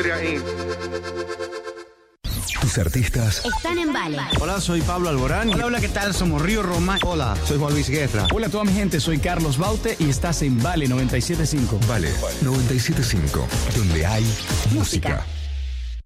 Patria Inc. Tus artistas están en Vale. Hola, soy Pablo Alborán. Hola, ¿qué tal? Somos Río Roma. Hola, soy Juan Luis Guerra. Hola a toda mi gente, soy Carlos Baute y estás en Vale 97.5. Vale 97.5, donde hay música.